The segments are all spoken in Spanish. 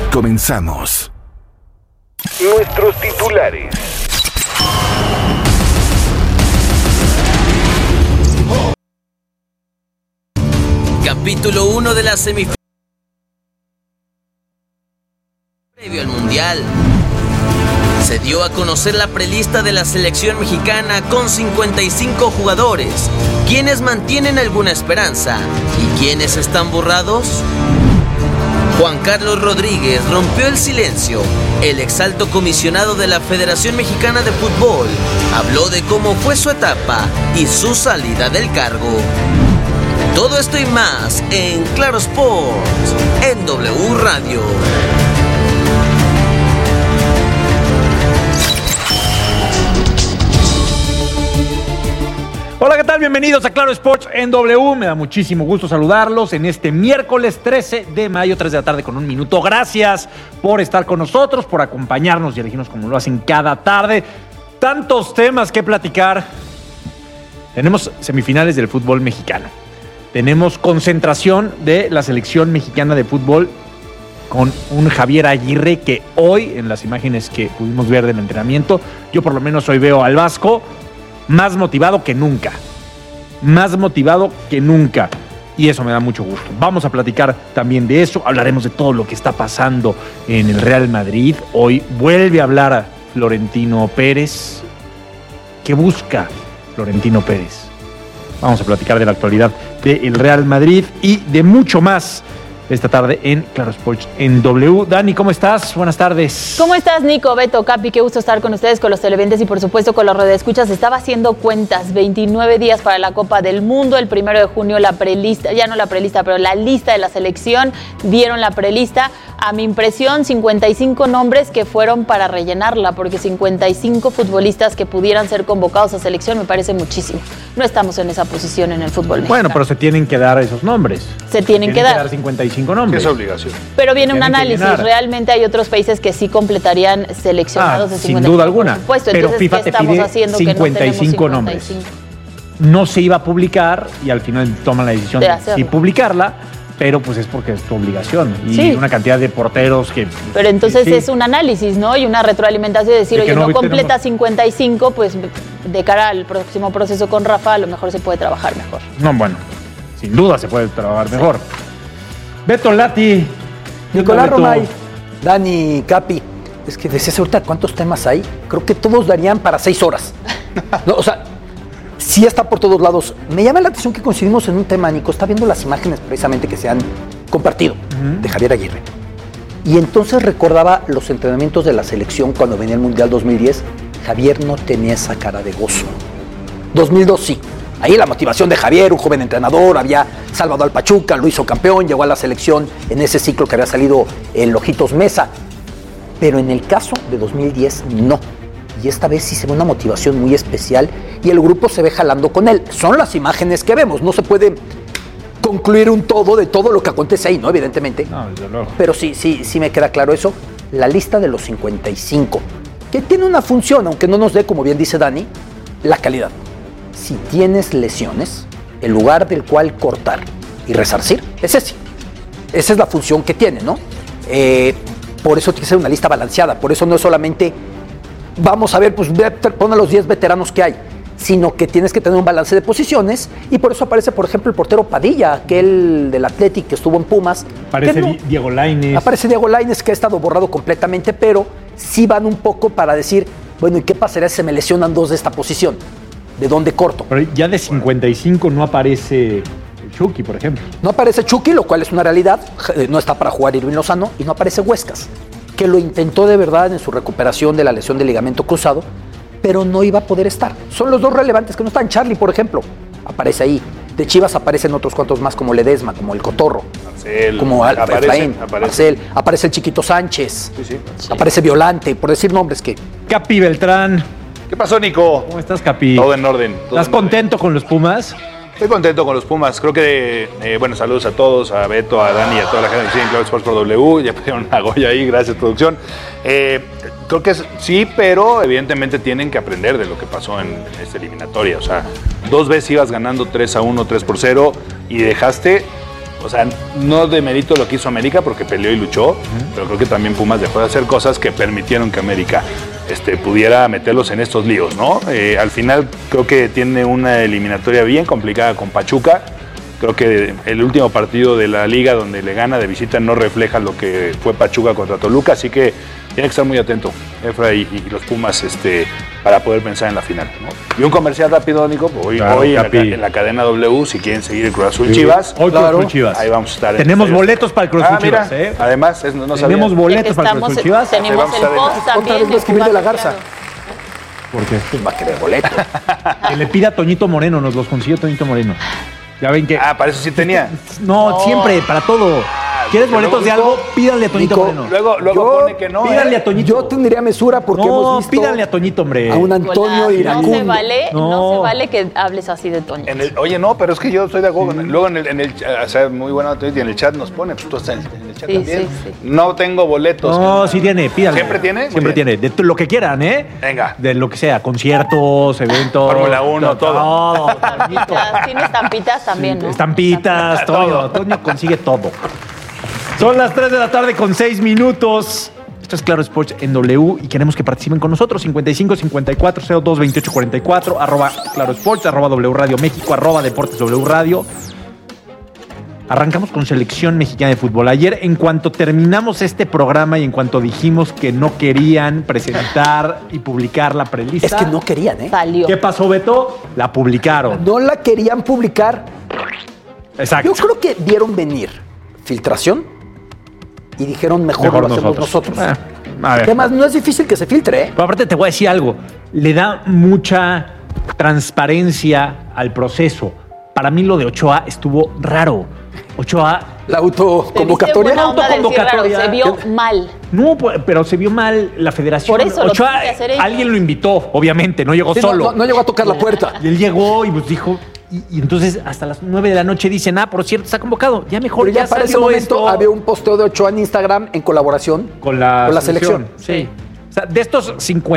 Comenzamos. Nuestros titulares. Capítulo 1 de la semifinal previo al Mundial. Se dio a conocer la prelista de la selección mexicana con 55 jugadores. ¿Quiénes mantienen alguna esperanza? ¿Y quiénes están borrados? Juan Carlos Rodríguez rompió el silencio. El exalto comisionado de la Federación Mexicana de Fútbol habló de cómo fue su etapa y su salida del cargo. Todo esto y más en Claro Sports, en W Radio. Hola, ¿qué tal? Bienvenidos a Claro Sports en W. Me da muchísimo gusto saludarlos en este miércoles 13 de mayo, 3 de la tarde con un minuto. Gracias por estar con nosotros, por acompañarnos y elegirnos como lo hacen cada tarde. Tantos temas que platicar. Tenemos semifinales del fútbol mexicano. Tenemos concentración de la selección mexicana de fútbol con un Javier Aguirre que hoy, en las imágenes que pudimos ver del entrenamiento, yo por lo menos hoy veo al Vasco más motivado que nunca. Más motivado que nunca. Y eso me da mucho gusto. Vamos a platicar también de eso. Hablaremos de todo lo que está pasando en el Real Madrid. Hoy vuelve a hablar a Florentino Pérez. ¿Qué busca Florentino Pérez? Vamos a platicar de la actualidad del Real Madrid y de mucho más esta tarde en Claro Sports en W. Dani, ¿cómo estás? Buenas tardes. ¿Cómo estás, Nico, Beto, Capi? Qué gusto estar con ustedes, con los televidentes y por supuesto con los radioescuchas. Estaba haciendo cuentas, 29 días para la Copa del Mundo, el 1 de junio la prelista, ya no la prelista, pero la lista de la selección, dieron la prelista. A mi impresión, 55 nombres que fueron para rellenarla, porque 55 futbolistas que pudieran ser convocados a selección me parece muchísimo. No estamos en esa posición en el fútbol mexicano. Bueno, pero se tienen que dar esos nombres. Se tienen que dar 55 nombres. Es obligación. Pero viene un análisis. Realmente hay otros países que sí completarían seleccionados de 55. Sin duda alguna. Por supuesto. Pero entonces, FIFA ¿qué estamos haciendo 55 nombres. No se iba a publicar y al final toman la decisión de sí publicarla, pero pues es porque es tu obligación. Y sí, una cantidad de porteros que... Pero entonces sí, es un análisis, ¿no? Y una retroalimentación de decir, de oye, no completa 55, pues de cara al próximo proceso con Rafa, a lo mejor se puede trabajar mejor. No, bueno, sin duda se puede trabajar mejor. Beto Lati, Nicolás Romay, Dani, Capi. Es que decías ahorita cuántos temas hay. Creo que todos darían para 6 horas. No, o sea, sí está por todos lados. Me llama la atención que coincidimos en un tema, Nico. Está viendo las imágenes precisamente que se han compartido de Javier Aguirre. Y entonces recordaba los entrenamientos de la selección cuando venía el Mundial 2010. Javier no tenía esa cara de gozo. 2002 sí. Ahí la motivación de Javier, un joven entrenador, había salvado al Pachuca, lo hizo campeón, llegó a la selección en ese ciclo que había salido el Ojitos Mesa. Pero en el caso de 2010, no. Y esta vez sí se ve una motivación muy especial y el grupo se ve jalando con él. Son las imágenes que vemos, no se puede concluir un todo de todo lo que acontece ahí, ¿no? Evidentemente. No, desde luego. Pero sí me queda claro eso. La lista de los 55, que tiene una función, aunque no nos dé, como bien dice Dani, la calidad. Si tienes lesiones, el lugar del cual cortar y resarcir es ese. Esa es la función que tiene, ¿no? Por eso tiene que ser una lista balanceada. Por eso no es solamente, vamos a ver, pues pon a los 10 veteranos que hay, sino que tienes que tener un balance de posiciones. Y por eso aparece, por ejemplo, el portero Padilla, aquel del Athletic que estuvo en Pumas. Aparece Diego Lainez. Aparece Diego Lainez, que ha estado borrado completamente, pero sí van un poco para decir, bueno, ¿y qué pasaría si se me lesionan 2 de esta posición? ¿De dónde corto? Pero ya de 55 no aparece Chucky, por ejemplo. No aparece Chucky, lo cual es una realidad. No está para jugar Irving Lozano. Y no aparece Huescas, que lo intentó de verdad en su recuperación de la lesión de ligamento cruzado, pero no iba a poder estar. Son los 2 relevantes que no están. Charlie, por ejemplo, aparece ahí. De Chivas aparecen otros cuantos más, como Ledesma, como el Cotorro, Marcel, como Efraín, Marcel, aparece el Chiquito Sánchez, aparece Violante, por decir nombres que... Capi Beltrán. ¿Qué pasó, Nico? ¿Cómo estás, Capi? Todo en orden. ¿Estás contento con los Pumas? Estoy contento con los Pumas. Creo que, bueno, saludos a todos, a Beto, a Dani, a toda la gente que sigue en Claro Sports por W. Ya pidieron una Goya ahí, gracias, producción. Creo que sí, pero evidentemente tienen que aprender de lo que pasó en esta eliminatoria. O sea, 2 veces ibas ganando 3-1, 3-0 y dejaste o sea, no de mérito lo que hizo América porque peleó y luchó, pero creo que también Pumas dejó de hacer cosas que permitieron que América pudiera meterlos en estos líos, ¿no? Al final creo que tiene una eliminatoria bien complicada con Pachuca. Creo que el último partido de la liga donde le gana de visita no refleja lo que fue Pachuca contra Toluca, así que tiene que estar muy atento Efra y los Pumas para poder pensar en la final, ¿no? Y un comercial rápido, Nico, hoy en la cadena W, si quieren seguir el Cruz Azul Chivas. Hoy Cruz Azul Chivas. Ahí vamos a estar. Tenemos boletos para el Cruz Azul Chivas. Chivas. Además, no sabía. Tenemos boletos para el Cruz Azul Chivas. Tenemos el post también. Otra vez va a escribir de la Garza. ¿Por qué? Pues va a querer boleto. Que le pida a Toñito Moreno, nos los consiguió Toñito Moreno. Ya ven que... para eso sí tenía. No, siempre, para todo. ¿Quieres boletos de algo? Pídanle a Toñito Moreno. Luego pone que no. Pídanle a Toñito. Yo tendría mesura porque hemos visto pídanle a Toñito, hombre. a un Antonio Iracundo. No se vale que hables así de Toño. Oye, no, pero es que yo estoy de acuerdo. Luego en el o sea, muy buena y en el chat nos pone, pues tú estás en el chat también. Sí. No tengo boletos. No, sí tiene, pídanle. ¿Siempre tiene? Siempre tiene. De lo que quieran, ¿eh? Venga. De lo que sea, conciertos, eventos. Fórmula 1, todo. Tiene estampitas también, ¿no? Estampitas, todo. Toño consigue todo. Son las 3 de la tarde con 6 minutos. Esto es Claro Sports en W y queremos que participen con nosotros. 55 54 02 28 44 @Claro Sports, @W Radio México, @Deportes W Radio. Arrancamos con selección mexicana de fútbol. Ayer, en cuanto terminamos este programa y en cuanto dijimos que no querían presentar y publicar la prelista. Es que no querían, ¿eh? Salió. ¿Qué pasó, Beto? La publicaron. No la querían publicar. Exacto. Yo creo que vieron venir filtración y dijeron mejor lo hacemos nosotros. A ver. Además, no es difícil que se filtre, ¿eh? Pero aparte te voy a decir algo. Le da mucha transparencia al proceso. Para mí lo de Ochoa estuvo raro. Ochoa... La autoconvocatoria. Te viste buena onda decir autoconvocatoria. raro, se vio mal. No, pero se vio mal la federación. Por eso lo Ochoa, tiene que hacer ella. alguien lo invitó, obviamente, no llegó Sí, solo. no llegó a tocar la puerta. Y él llegó y pues dijo... Y entonces hasta las 9 de la noche dicen, por cierto, está convocado. Ya mejor, Pero ya para ese salió momento esto. había un posteo de Ochoa en Instagram en colaboración con la selección. Sí. O sea, de estos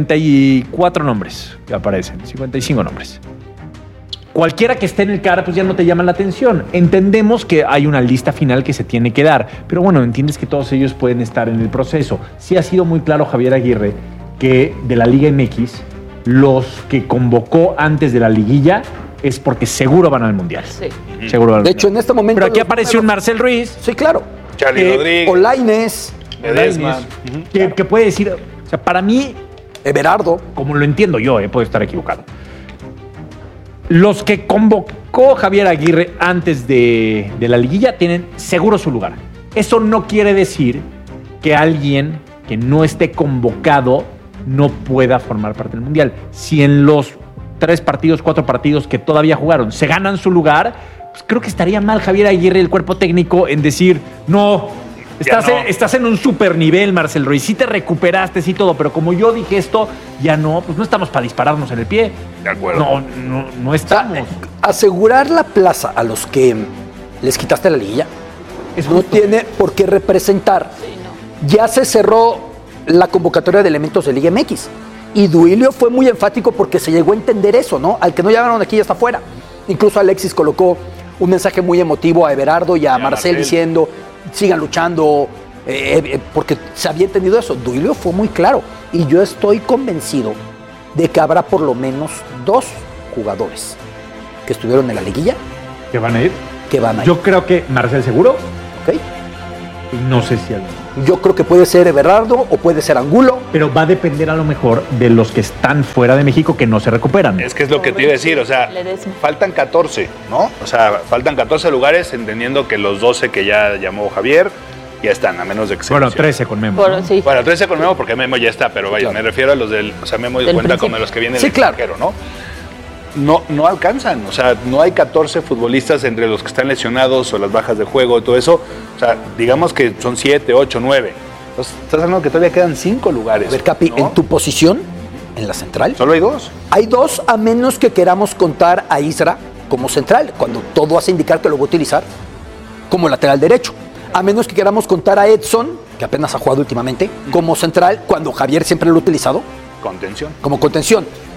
54 nombres que aparecen, 55 nombres. Cualquiera que esté en el cara, pues ya no te llama la atención. Entendemos que hay una lista final que se tiene que dar, pero bueno, entiendes que todos ellos pueden estar en el proceso. Sí ha sido muy claro Javier Aguirre que de la Liga MX, los que convocó antes de la liguilla es porque seguro van al Mundial. Sí. Seguro van al De hecho, Mundial. en este momento... Pero aquí apareció un Marcel Ruiz. Sí, claro. Charlie Rodríguez. Olainez, Ledesma. Que puede decir, o sea, para mí, Everardo. como lo entiendo yo, puedo estar equivocado. Los que convocó Javier Aguirre antes de la liguilla tienen seguro su lugar. Eso no quiere decir que alguien que no esté convocado no pueda formar parte del Mundial. Si en los 4 partidos que todavía jugaron se ganan su lugar, pues creo que estaría mal Javier Aguirre y el cuerpo técnico en decir, no, estás en un super nivel, Marcel Ruiz, sí te recuperaste, sí todo, pero como yo dije esto, ya no, pues no estamos para dispararnos en el pie. De acuerdo. No estamos. Asegurar la plaza a los que les quitaste la liguilla no tiene por qué representar. Ya se cerró la convocatoria de elementos de Liga MX. Y Duilio fue muy enfático porque se llegó a entender eso, ¿no? Al que no llamaron aquí ya está fuera. Incluso Alexis colocó un mensaje muy emotivo a Everardo y a Marcel diciendo, sigan luchando, porque se había entendido eso. Duilio fue muy claro. Y yo estoy convencido de que habrá por lo menos 2 jugadores que estuvieron en la liguilla ¿Que van a ir? que van a ir. Yo creo que Marcel seguro. ¿Ok? No sé si alguien. Yo creo que puede ser Everardo o puede ser Angulo. Pero va a depender a lo mejor de los que están fuera de México que no se recuperan. Es que es lo que te iba a decir, o sea, Ledesma. faltan 14, ¿no? O sea, faltan 14 lugares, entendiendo que los 12 que ya llamó Javier ya están, a menos de que se Bueno, lesione. 13 con Memo. ¿no? Sí. Bueno, 13 con Memo porque Memo ya está, pero vaya, Claro. me refiero a los del, o sea, Memo Del cuenta principio. como los que vienen Sí, del claro. extranjero, ¿no? No alcanzan, o sea, no hay 14 futbolistas entre los que están lesionados o las bajas de juego y todo eso. O sea, digamos que son 7, 8, 9. Entonces, estás hablando que todavía quedan 5 lugares. A ver, Capi, ¿no? en tu posición, en la central, Solo hay 2. hay 2 a menos que queramos contar a Isra como central, cuando todo hace indicar que lo va a utilizar como lateral derecho. A menos que queramos contar a Edson, que apenas ha jugado últimamente, como central, cuando Javier siempre lo ha utilizado Contención. como contención.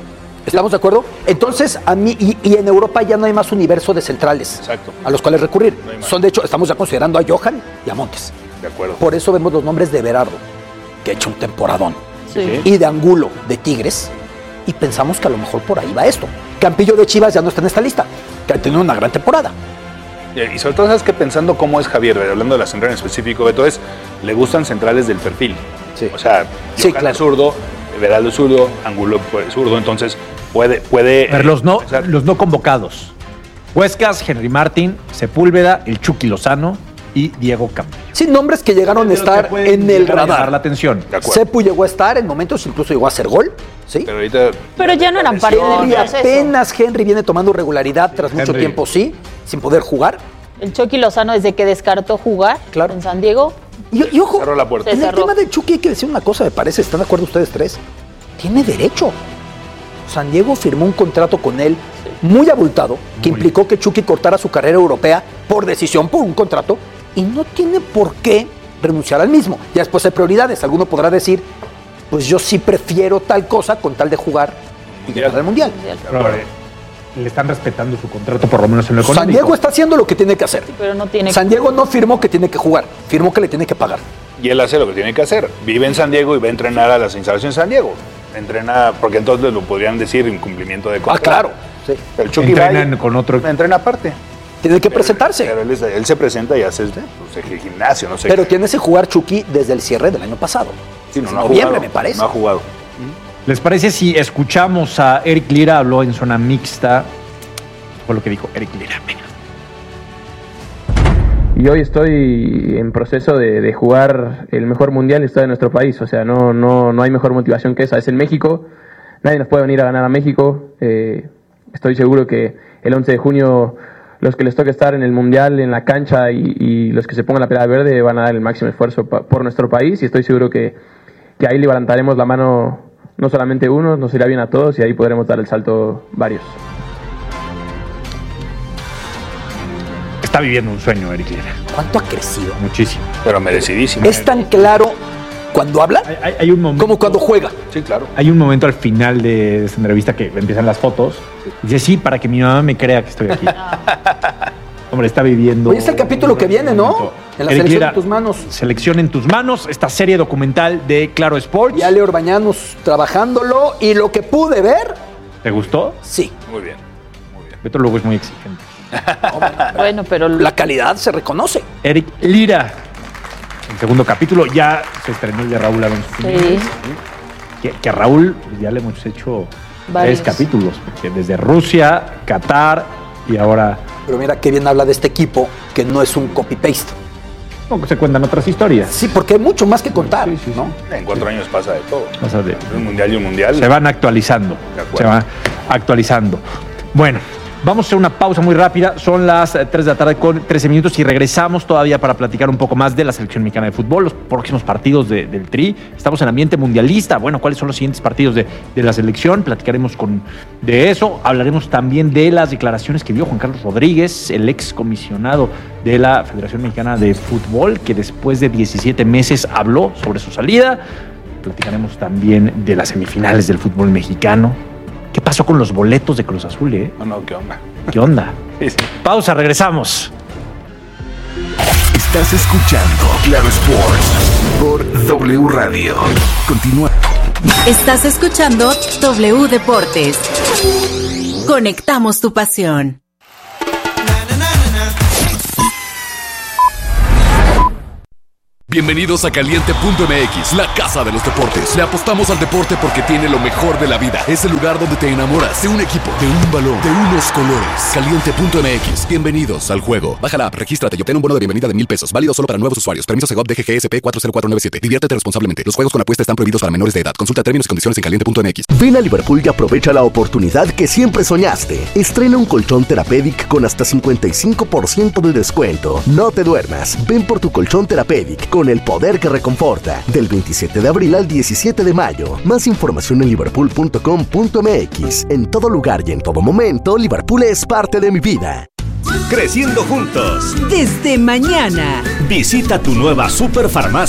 ¿Estamos de acuerdo? Entonces, a mí, y en Europa ya no hay más universo de centrales. Exacto. A los cuales recurrir. No hay más. Son, de hecho, estamos ya considerando a Johan y a Montes. De acuerdo. Por eso vemos los nombres de Berardo, que ha hecho un temporadón. Sí. Y de Angulo, de Tigres. Y pensamos que a lo mejor por ahí va esto. Campillo de Chivas ya no está en esta lista, que ha tenido una gran temporada. Y sobre todo, ¿sabes qué? Pensando cómo es Javier, hablando de la central en específico, Beto, le gustan centrales del perfil. Sí. O sea, Sí, Johan claro. es zurdo, Berardo es zurdo, Angulo es zurdo, entonces puede A ver, los no empezar. convocados. Huescas, Henry Martín, Sepúlveda, el Chucky Lozano y Diego Campillo. Sí, nombres que llegaron a estar en el Llamar la radar. atención. De acuerdo. Sepu llegó a estar en momentos, incluso llegó a hacer gol. ¿Sí? Pero ahorita. Pero ya no eran parte del Henry, proceso. apenas Henry viene tomando regularidad tras mucho Henry. tiempo, sí, sin poder jugar. El Chucky Lozano, desde que descartó jugar Claro. en San Diego, Y ojo, Cerró la puerta. en el Se cerró. tema de Chucky hay que decir una cosa, me parece, ¿están de acuerdo ustedes tres? Tiene derecho. San Diego firmó un contrato con él muy abultado, que implicó que Chucky cortara su carrera europea por decisión, por un contrato, y no tiene por qué renunciar al mismo. Ya después hay prioridades. Alguno podrá decir, pues yo sí prefiero tal cosa con tal de jugar y ganar el Mundial. Pero, le están respetando su contrato, por lo menos en lo económico. San Diego está haciendo lo que tiene que hacer. pero no tiene San Diego no firmó que tiene que jugar, firmó que le tiene que pagar. Y él hace lo que tiene que hacer. Vive en San Diego y va a entrenar a las instalaciones de San Diego. Entrena, porque entonces lo podrían decir incumplimiento de Ah, contrato. claro. Sí. El Chucky Entrenan va y con otro. entrena aparte. Tiene que presentarse. Pero él se presenta y hace pues, el gimnasio, no sé Pero qué. tiene que jugar Chucky desde el cierre del año pasado. Sí, no En ha noviembre, jugado, me parece. No ha jugado. ¿Les parece si escuchamos a Eric Lira? Habló en zona mixta. Fue lo que dijo Eric Lira. Venga. Y hoy estoy en proceso de jugar el mejor mundial de la historia de nuestro país. O sea, no hay mejor motivación que esa. Es en México. Nadie nos puede venir a ganar a México. Estoy seguro que el 11 de junio los que les toque estar en el mundial, en la cancha y los que se pongan la pelota verde van a dar el máximo esfuerzo por nuestro país. Y estoy seguro que ahí levantaremos la mano no solamente uno, nos irá bien a todos y ahí podremos dar el salto varios. Está viviendo un sueño, Eric Lira. ¿Cuánto ha crecido? Muchísimo. Pero merecidísimo. Es tan claro cuando habla Hay un momento. como cuando juega. Sí, claro. Hay un momento al final de esta entrevista que empiezan las fotos. Y dice, sí, para que mi mamá me crea que estoy aquí. Hombre, está viviendo. Oye, es el capítulo que viene, ¿no? En la Eric selección Lira, en tus manos. Selección en tus manos, esta serie documental de Claro Sports. Y Ale Orbañanos trabajándolo. Y lo que pude ver, ¿Te gustó? sí. Muy bien. Beto luego es muy exigente. Bueno, pero La calidad se reconoce. Eric Lira. El segundo capítulo ya se estrenó el de Raúl Alonso Jiménez. Que a Raúl ya le hemos hecho Varios. 3 capítulos. Porque desde Rusia, Qatar y ahora Pero mira qué bien habla de este equipo, que no es un copy-paste. no, se cuentan otras historias. Sí, porque hay mucho más que contar, Sí, sí, ¿no? En 4 años pasa de todo. O sea, de- Un mundial y un mundial. se van actualizando. De acuerdo. Se van actualizando. Bueno, vamos a hacer una pausa muy rápida. Son las 3 de la tarde con 13 minutos y regresamos todavía para platicar un poco más de la selección mexicana de fútbol, los próximos partidos del Tri. Estamos en ambiente mundialista. Bueno, ¿cuáles son los siguientes partidos de la selección? Platicaremos de eso. Hablaremos también de las declaraciones que dio Juan Carlos Rodríguez, el ex comisionado de la Federación Mexicana de Fútbol, que después de 17 meses habló sobre su salida. Platicaremos también de las semifinales del fútbol mexicano. ¿Qué pasó con los boletos de Cruz Azul, No, ¿qué onda? ¿Qué onda? Sí, sí. Pausa, regresamos. Estás escuchando Claro Sports por W Radio. Continúa. Estás escuchando W Deportes. Conectamos tu pasión. Bienvenidos a Caliente.mx, la casa de los deportes. Le apostamos al deporte porque tiene lo mejor de la vida. Es el lugar donde te enamoras de un equipo, de un balón, de unos colores. Caliente.mx, bienvenidos al juego. Baja la app, regístrate y obtén un bono de bienvenida de $1,000. Válido solo para nuevos usuarios. Permiso Segov DGGSP 40497. Diviértete responsablemente. Los juegos con apuesta están prohibidos para menores de edad. Consulta términos y condiciones en Caliente.mx. Ven a Liverpool y aprovecha la oportunidad que siempre soñaste. Estrena un colchón Therapeutic con hasta 55% de descuento. No te duermas. Ven por tu colchón Therapeutic con el poder que reconforta. Del 27 de abril al 17 de mayo. Más información en liverpool.com.mx. En todo lugar y en todo momento, Liverpool es parte de mi vida. Creciendo juntos. Desde mañana. Visita tu nueva Superfarmacia